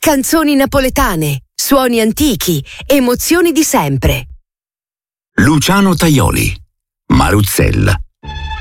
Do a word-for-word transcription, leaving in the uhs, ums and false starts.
Canzoni napoletane, suoni antichi, emozioni di sempre. Luciano Tajoli, Maruzzella.